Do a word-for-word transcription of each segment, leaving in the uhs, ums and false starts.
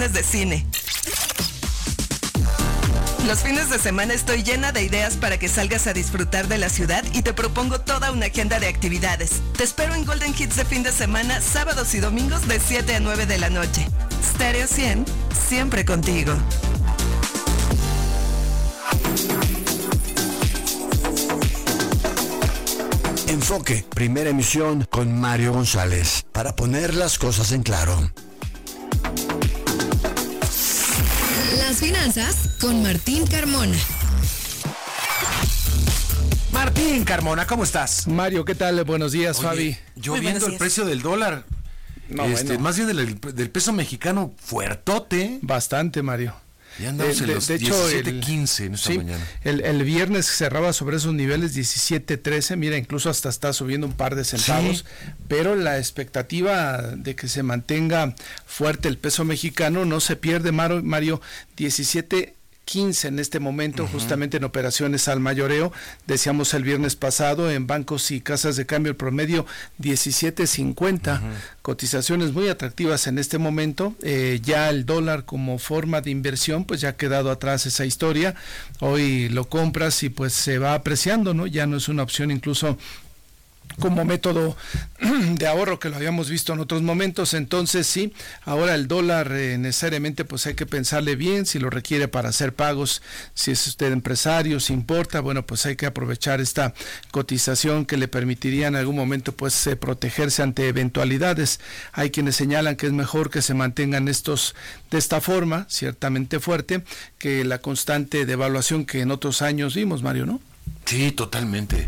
de cine. Los fines de semana estoy llena de ideas para que salgas a disfrutar de la ciudad y te propongo toda una agenda de actividades. Te espero en Golden Hits de fin de semana, sábados y domingos de siete a nueve de la noche. Stereo cien, siempre contigo. Enfoque, primera emisión con Mario González, para poner las cosas en claro. Las finanzas con Martín Carmona. Martín Carmona, ¿cómo estás? Mario, ¿qué tal? Buenos días, Oye, Fabi. Yo viendo el precio del dólar, no, este, bueno. más bien del, del peso mexicano, fuertote. Bastante, Mario. Ya andamos de, en los de hecho, diecisiete quince en esta sí, mañana. El, el viernes cerraba sobre esos niveles diecisiete trece, mira, incluso hasta está subiendo un par de centavos, sí. Pero la expectativa de que se mantenga fuerte el peso mexicano no se pierde, Mario, diecisiete quince en este momento, uh-huh. justamente en operaciones al mayoreo, decíamos el viernes pasado, en bancos y casas de cambio el promedio diecisiete cincuenta, uh-huh. cotizaciones muy atractivas en este momento, eh, ya el dólar como forma de inversión, pues ya ha quedado atrás esa historia, hoy lo compras y pues se va apreciando, ¿no? Ya no es una opción incluso como método de ahorro que lo habíamos visto en otros momentos. Entonces sí, ahora el dólar eh, necesariamente pues hay que pensarle bien si lo requiere para hacer pagos, si es usted empresario, si importa, bueno, pues hay que aprovechar esta cotización que le permitiría en algún momento pues eh, protegerse ante eventualidades. Hay quienes señalan que es mejor que se mantengan estos de esta forma, ciertamente fuerte, que la constante devaluación que en otros años vimos, Mario, ¿no? Sí, totalmente.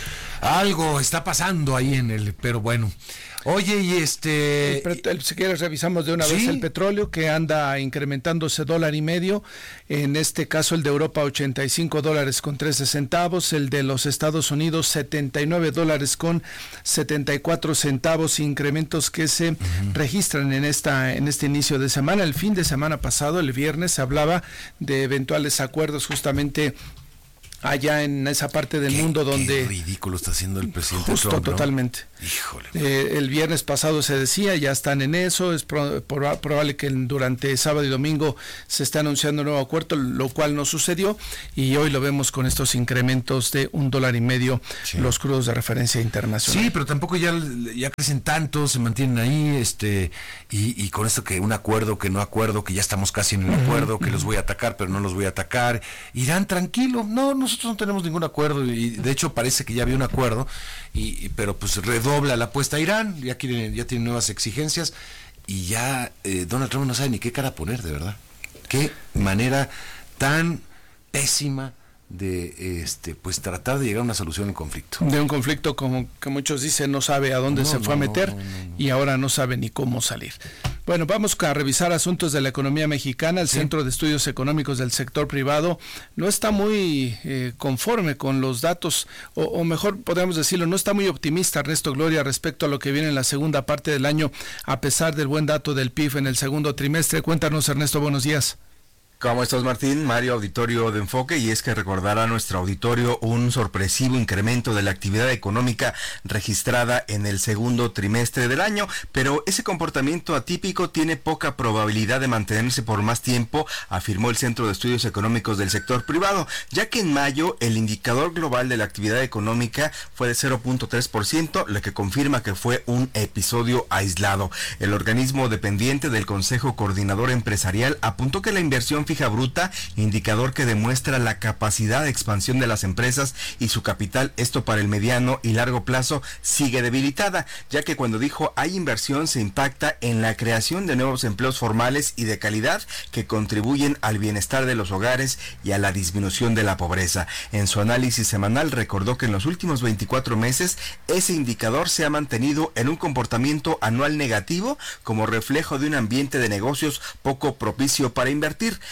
Algo está pasando ahí en el, pero bueno. Oye, y este... El, si quieres revisamos de una ¿Sí? vez el petróleo, que anda incrementándose dólar y medio, en este caso el de Europa ochenta y cinco dólares con trece centavos, el de los Estados Unidos setenta y nueve dólares con setenta y cuatro centavos, incrementos que se uh-huh. registran en esta en este inicio de semana. El fin de semana pasado, el viernes, se hablaba de eventuales acuerdos justamente allá en esa parte del qué, mundo donde... Qué ridículo está haciendo el presidente Justo, Trump, ¿no? Totalmente. Híjole. Eh, el viernes pasado se decía, ya están en eso, es pro, pro, probable que durante sábado y domingo se esté anunciando un nuevo acuerdo, lo cual no sucedió, y hoy lo vemos con estos incrementos de un dólar y medio, sí. los crudos de referencia internacional. Sí, pero tampoco ya, ya crecen tanto, se mantienen ahí, este, y, y con esto que un acuerdo, que no acuerdo, que ya estamos casi en el uh-huh, acuerdo, que uh-huh. los voy a atacar, pero no los voy a atacar, irán tranquilo, no, nosotros no tenemos ningún acuerdo, y de hecho parece que ya había un acuerdo, y, y pero pues redobla la apuesta a Irán, ya quieren, ya tienen nuevas exigencias, y ya eh, Donald Trump no sabe ni qué cara poner, de verdad. Qué manera tan pésima de este pues tratar de llegar a una solución al conflicto. De un conflicto como que muchos dicen no sabe a dónde no, se fue no, a meter no, no, no, no. y ahora no sabe ni cómo salir. Bueno, vamos a revisar asuntos de la economía mexicana. El sí. Centro de Estudios Económicos del Sector Privado no está muy eh, conforme con los datos, o, o mejor podríamos decirlo, no está muy optimista, Ernesto Gloria, respecto a lo que viene en la segunda parte del año, a pesar del buen dato del P I B en el segundo trimestre. Cuéntanos, Ernesto, buenos días. ¿Cómo estás, Martín? Mario, auditorio de Enfoque, y es que recordará a nuestro auditorio un sorpresivo incremento de la actividad económica registrada en el segundo trimestre del año, pero ese comportamiento atípico tiene poca probabilidad de mantenerse por más tiempo, afirmó el Centro de Estudios Económicos del Sector Privado, ya que en mayo el indicador global de la actividad económica fue de cero punto tres por ciento, lo que confirma que fue un episodio aislado. El organismo dependiente del Consejo Coordinador Empresarial apuntó que la inversión fija bruta, indicador que demuestra la capacidad de expansión de las empresas y su capital, esto para el mediano y largo plazo, sigue debilitada, ya que cuando dijo hay inversión se impacta en la creación de nuevos empleos formales y de calidad que contribuyen al bienestar de los hogares y a la disminución de la pobreza. En su análisis semanal recordó que en los últimos veinticuatro meses ese indicador se ha mantenido en un comportamiento anual negativo como reflejo de un ambiente de negocios poco propicio para invertir.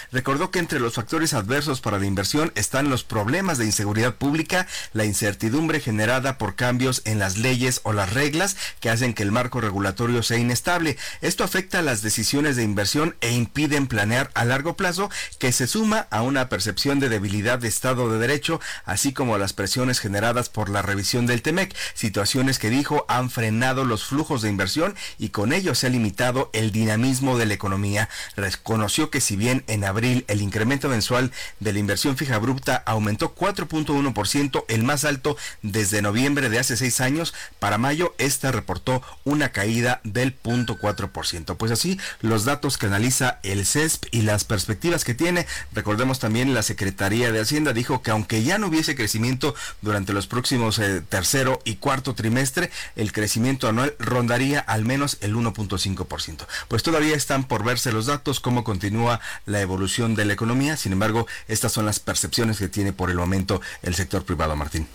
Recordó que entre los factores adversos para la inversión están los problemas de inseguridad pública, la incertidumbre generada por cambios en las leyes o las reglas que hacen que el marco regulatorio sea inestable. Esto afecta las decisiones de inversión e impiden planear a largo plazo, que se suma a una percepción de debilidad de Estado de Derecho, así como a las presiones generadas por la revisión del Temec, situaciones que dijo han frenado los flujos de inversión y con ello se ha limitado el dinamismo de la economía. Reconoció que si bien en abril el incremento mensual de la inversión fija bruta aumentó cuatro punto uno por ciento, el más alto desde noviembre de hace seis años, para mayo esta reportó una caída del cero punto cuatro por ciento. Pues así los datos que analiza el C E S P y las perspectivas que tiene. Recordemos también la Secretaría de Hacienda dijo que aunque ya no hubiese crecimiento durante los próximos eh, tercero y cuarto trimestre, el crecimiento anual rondaría al menos el uno punto cinco por ciento. Pues todavía están por verse los datos, cómo continúa la evolución de la economía. Sin embargo, estas son las percepciones que tiene por el momento el sector privado, Martín.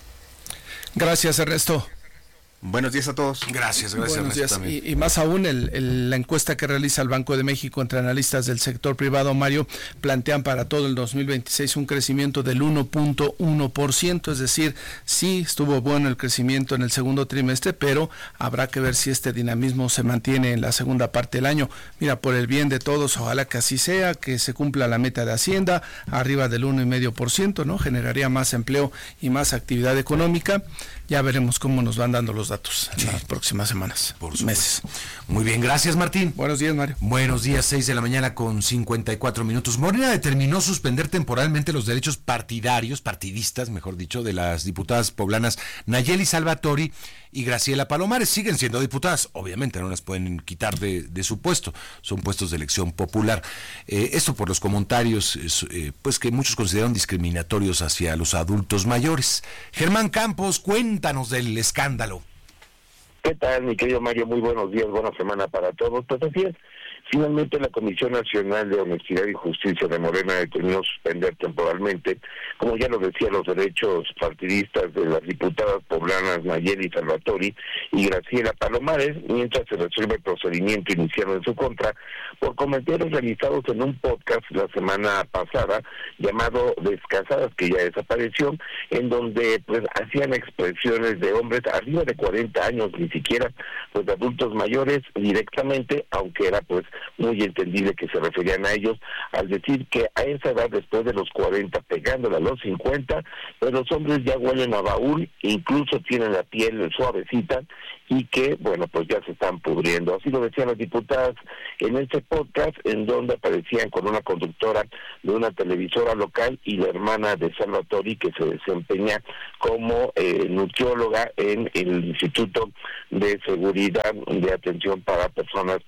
Gracias, Ernesto. Buenos días a todos. Gracias, gracias. Buenos días. Y, y más aún, el, el, la encuesta que realiza el Banco de México entre analistas del sector privado, Mario, plantean para todo el dos mil veintiséis un crecimiento del uno punto uno por ciento, es decir, sí estuvo bueno el crecimiento en el segundo trimestre, pero habrá que ver si este dinamismo se mantiene en la segunda parte del año. Mira, por el bien de todos, ojalá que así sea, que se cumpla la meta de Hacienda, arriba del uno coma cinco por ciento, ¿no? Generaría más empleo y más actividad económica. Ya veremos cómo nos van dando los datos en sí. las próximas semanas, por meses. Muy bien, gracias, Martín. Buenos días, Mario. Buenos días, seis de la mañana con cincuenta y cuatro minutos. Morena determinó suspender temporalmente los derechos partidarios, partidistas, mejor dicho, de las diputadas poblanas Nayeli Salvatori y Graciela Palomares. Siguen siendo diputadas, obviamente no las pueden quitar de, de su puesto, son puestos de elección popular. Eh, esto por los comentarios, eh, pues que muchos consideran discriminatorios hacia los adultos mayores. Germán Campos, cuéntanos del escándalo. ¿Qué tal, mi querido Mario? Muy buenos días, buena semana para todos. Pues así es, finalmente la Comisión Nacional de Honestidad y Justicia de Morena determinó suspender temporalmente, como ya lo decía, los derechos partidistas de las diputadas poblanas Nayeli Salvatori y Graciela Palomares, mientras se resuelve el procedimiento iniciado en su contra por comentarios realizados en un podcast la semana pasada llamado Descasadas, que ya desapareció, en donde pues hacían expresiones de hombres arriba de cuarenta años, ni siquiera pues de adultos mayores directamente, aunque era pues muy entendible que se referían a ellos, al decir que a esa edad, después de los cuarenta, pegándole a los cincuenta, pues los hombres ya huelen a baúl, incluso tienen la piel suavecita, y que, bueno, pues ya se están pudriendo. Así lo decían las diputadas en este podcast, en donde aparecían con una conductora de una televisora local y la hermana de Salvatori, que se desempeña como eh, nutrióloga en el Instituto de Seguridad de Atención para Personas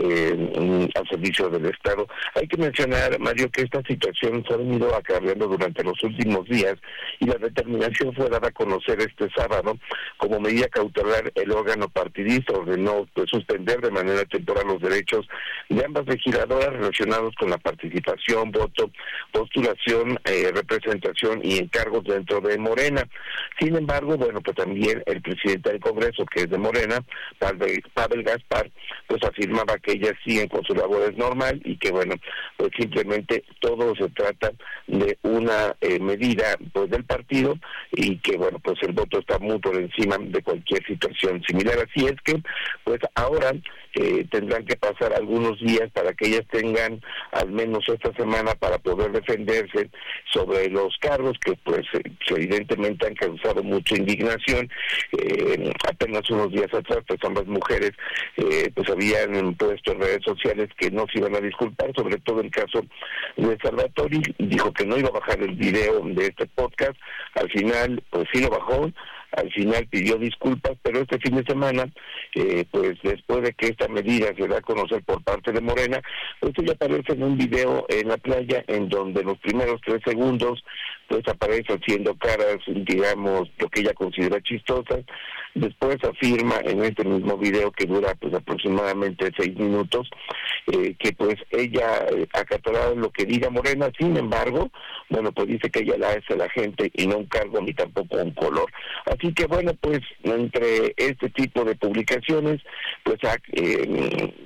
eh, al servicio del Estado. Hay que mencionar, Mario, que esta situación se ha venido acarreando durante los últimos días y la determinación fue dada a conocer este sábado. Como medida cautelar, el órgano partidista ordenó pues, suspender de manera temporal los derechos de ambas legisladoras relacionados con la participación, voto, postulación, eh, representación y encargos dentro de Morena. Sin embargo, bueno, pues también el presidente del Congreso, que es de Morena, Pavel, Pavel Gaspar, pues afirmaba que ellas siguen con sus labores normal y que, bueno, pues simplemente todo se trata de una eh, medida pues del partido y que, bueno, pues el voto está muy por encima de cualquier situación similar. Así es que, pues ahora eh, tendrán que pasar algunos días para que ellas tengan al menos esta semana para poder defenderse sobre los cargos que pues evidentemente han causado mucha indignación. Eh, apenas unos días atrás pues ambas mujeres eh, pues habían puesto en redes sociales que no se iban a disculpar, sobre todo el caso de Salvatori. Dijo que no iba a bajar el video de este podcast, al final pues sí lo bajó. Al final pidió disculpas, pero este fin de semana, eh, pues después de que esta medida se da a conocer por parte de Morena, pues ella aparece en un video en la playa en donde los primeros tres segundos pues aparece haciendo caras, digamos, lo que ella considera chistosas. Después afirma en este mismo video, que dura pues aproximadamente seis minutos, eh, que pues ella eh, acatará lo que diga Morena. Sin embargo, bueno, pues dice que ella la hace la gente y no un cargo ni tampoco un color. Así que bueno, pues entre este tipo de publicaciones, pues eh,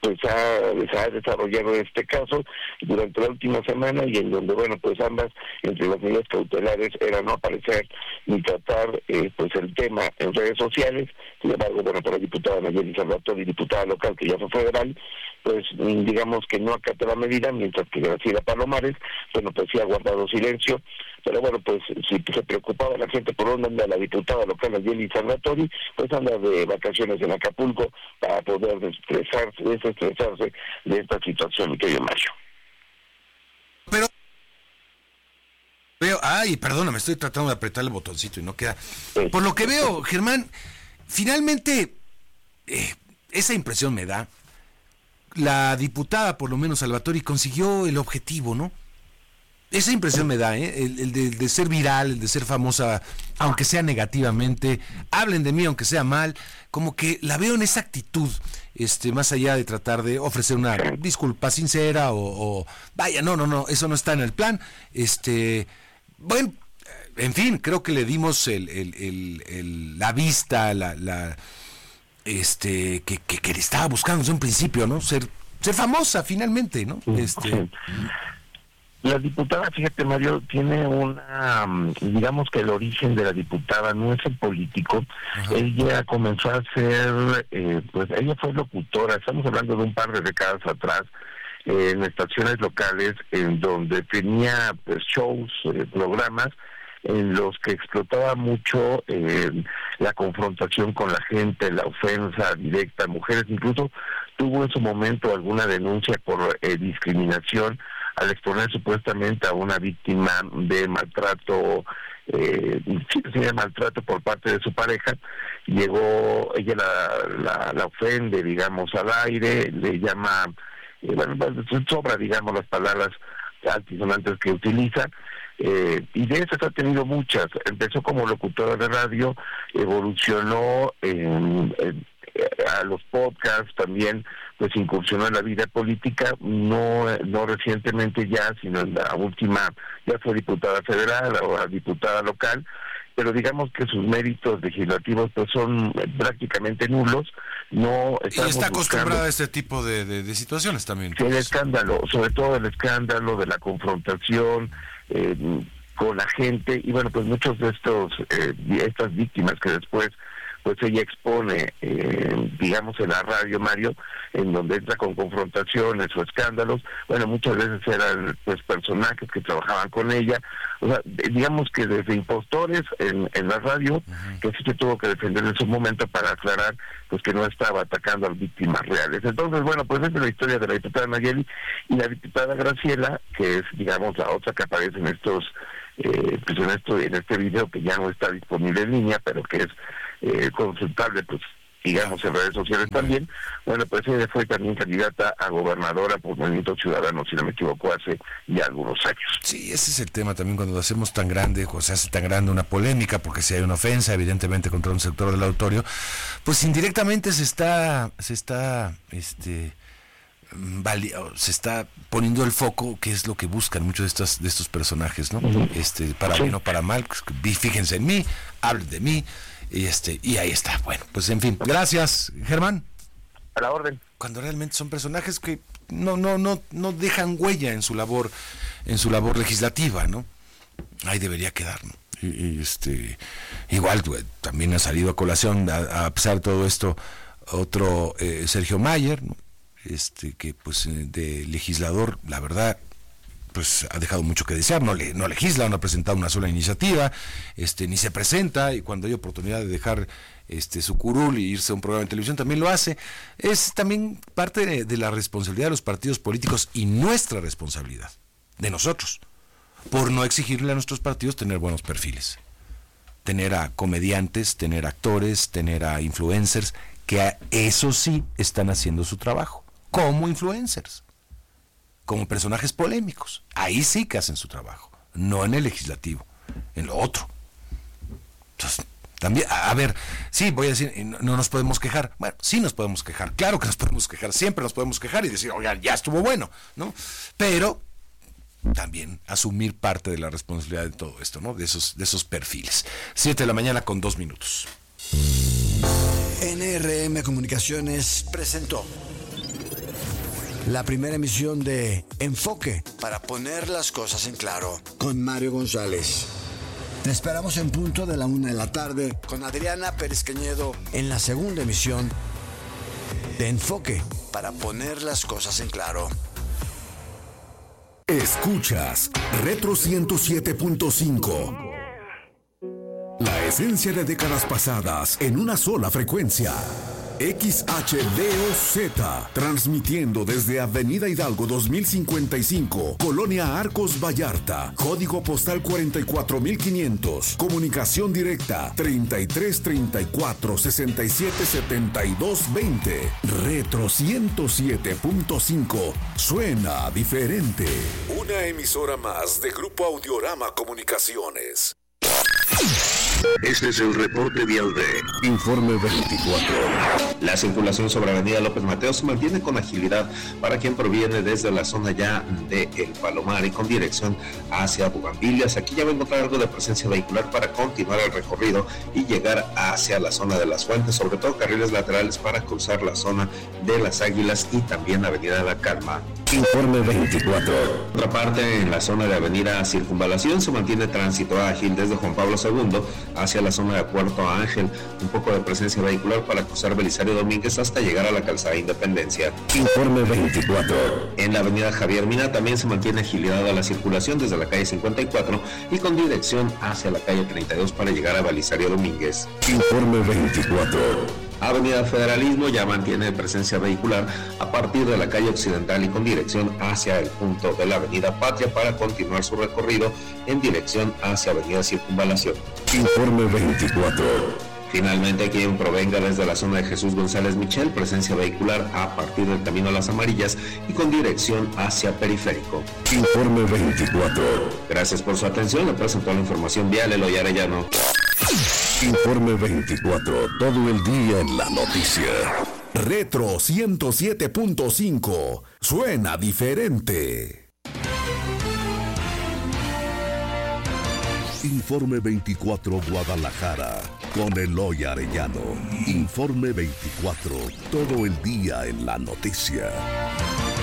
pues ha, se ha desarrollado este caso durante la última semana, y en donde, bueno, pues ambas, entre las medidas cautelares, era no aparecer ni tratar eh, pues el tema en redes sociales. Sin embargo, bueno, por la diputada Nayeli Salvatore, diputada local que ya fue federal, pues digamos que no acató la medida, mientras que Graciela Palomares, bueno, pues sí ha guardado silencio. Pero bueno, pues si se preocupaba la gente por dónde anda la diputada local Nayeli Salvatore, pues anda de vacaciones en Acapulco para poder desestresarse, desestresarse de esta situación, mi querido Mario. Pero veo, ay, perdóname, estoy tratando de apretar el botoncito y no queda. Sí. Por lo que veo, Germán, finalmente eh, esa impresión me da. La diputada, por lo menos Salvatore, consiguió el objetivo, ¿no? Esa impresión me da, ¿eh? El, el de, de ser viral, el de ser famosa, aunque sea negativamente, hablen de mí aunque sea mal, como que la veo en esa actitud, este, más allá de tratar de ofrecer una disculpa sincera o, o vaya, no, no, no, eso no está en el plan. Este, bueno, en fin, creo que le dimos el, el, el, el, la vista, la, la este, que, que, que le estaba buscando desde un principio, ¿no? Ser, ser famosa finalmente, ¿no? Este. La diputada, fíjate, Mario, tiene una, digamos que el origen de la diputada no es el político. Ajá. Ella comenzó a ser, eh, pues ella fue locutora, estamos hablando de un par de décadas atrás, eh, en estaciones locales, en donde tenía pues shows, eh, programas, en los que explotaba mucho eh, la confrontación con la gente, la ofensa directa a mujeres. Incluso tuvo en su momento alguna denuncia por eh, discriminación al exponer supuestamente a una víctima de maltrato, eh, sí, de maltrato por parte de su pareja. Llegó, ella la, la, la ofende, digamos, al aire, le llama, eh, bueno, sobra, digamos, las palabras altisonantes que utiliza. Eh, y de esas ha tenido muchas. Empezó como locutora de radio, evolucionó en, en, a los podcasts, también pues incursionó en la vida política, no no recientemente ya, sino en la última, ya fue diputada federal, ahora diputada local, pero digamos que sus méritos legislativos pues son prácticamente nulos. No y está acostumbrada a este tipo de, de, de situaciones también. El escándalo, sobre todo el escándalo de la confrontación eh, con la gente, y bueno, pues muchos de estos eh, estas víctimas que después pues ella expone, eh, digamos, en la radio, Mario, en donde entra con confrontaciones o escándalos, bueno, muchas veces eran pues personajes que trabajaban con ella, o sea, digamos que desde impostores en, en la radio, uh-huh. que sí se tuvo que defender en su momento para aclarar pues que no estaba atacando a víctimas reales. Entonces, bueno, pues esa es la historia de la diputada Nayeli, y la diputada Graciela, que es, digamos, la otra que aparece en estos, eh, pues en esto, en este video que ya no está disponible en línea, pero que es Eh, consultable, pues digamos, en redes sociales también. Bueno, pues ella fue también candidata a gobernadora por Movimiento Ciudadano, si no me equivoco, hace ya algunos años. Sí, ese es el tema también, cuando lo hacemos tan grande, o se hace tan grande una polémica, porque si hay una ofensa, evidentemente, contra un sector del auditorio, pues indirectamente se está, se está, este... se está poniendo el foco, que es lo que buscan muchos de estos de estos personajes, ¿no? Uh-huh. Este, para sí. bien o para mal, fíjense en mí, hablen de mí, y este, y ahí está. Bueno, pues en fin, gracias, Germán. A la orden. Cuando realmente son personajes que no, no, no, no dejan huella en su labor, en su labor legislativa, ¿no? Ahí debería quedar, ¿no? Y, y este, igual también ha salido a colación, a, a pesar de todo esto, otro eh, Sergio Mayer, ¿no? Este, que pues de legislador, la verdad, pues ha dejado mucho que desear, no le, no legisla, no ha presentado una sola iniciativa, este, ni se presenta, y cuando hay oportunidad de dejar este su curul y irse a un programa de televisión también lo hace. Es también parte de, de la responsabilidad de los partidos políticos y nuestra responsabilidad, de nosotros, por no exigirle a nuestros partidos tener buenos perfiles, tener a comediantes, tener actores, tener a influencers, que a eso sí están haciendo su trabajo como influencers, como personajes polémicos. Ahí sí que hacen su trabajo, no en el legislativo, en lo otro. Entonces, también, a ver, sí, voy a decir, no, no nos podemos quejar. Bueno, sí nos podemos quejar, claro que nos podemos quejar, siempre nos podemos quejar y decir, oigan, ya estuvo bueno, ¿no? Pero también asumir parte de la responsabilidad de todo esto, ¿no? De esos, de esos perfiles. Siete de la mañana con dos minutos. N R M Comunicaciones presentó la primera emisión de Enfoque, para poner las cosas en claro, con Mario González. Te esperamos en punto de la una de la tarde con Adriana Pérez Cañedo en la segunda emisión de Enfoque, para poner las cosas en claro. Escuchas Retro ciento siete punto cinco. La esencia de décadas pasadas en una sola frecuencia. X H D O Z, transmitiendo desde Avenida Hidalgo dos mil cincuenta y cinco, Colonia Arcos Vallarta, código postal cuarenta y cuatro mil quinientos, comunicación directa treinta y tres treinta y cuatro sesenta y siete setenta y dos veinte. Retro ciento siete punto cinco, suena diferente. Una emisora más de Grupo Audiorama Comunicaciones. Este es el reporte vial de Informe veinticuatro. La circulación sobre Avenida López Mateo se mantiene con agilidad para quien proviene desde la zona ya de El Palomar y con dirección hacia Bugambilias. Aquí ya va a encontrar algo de presencia vehicular para continuar el recorrido y llegar hacia la zona de Las Fuentes, sobre todo carriles laterales para cruzar la zona de Las Águilas y también Avenida La Calma. Informe veinticuatro. Por otra parte, en la zona de Avenida Circunvalación se mantiene tránsito ágil desde Juan Pablo segundo hacia la zona de Puerto Ángel, un poco de presencia vehicular para cruzar Belisario Domínguez hasta llegar a la calzada Independencia. Informe veinticuatro. En la avenida Javier Mina también se mantiene agilidad a la circulación desde la calle cincuenta y cuatro y con dirección hacia la calle treinta y dos para llegar a Belisario Domínguez. Informe veinticuatro. Avenida Federalismo ya mantiene presencia vehicular a partir de la calle Occidental y con dirección hacia el punto de la avenida Patria para continuar su recorrido en dirección hacia avenida Circunvalación. Informe veinticuatro. Finalmente, quien provenga desde la zona de Jesús González Michel, presencia vehicular a partir del Camino a las Amarillas y con dirección hacia Periférico. Informe veinticuatro. Gracias por su atención, le presentó la información vial Eloy Arellano. Informe veinticuatro, todo el día en la noticia. Retro ciento siete punto cinco, suena diferente. Informe veinticuatro Guadalajara, con Eloy Arellano. Informe veinticuatro, todo el día en la noticia.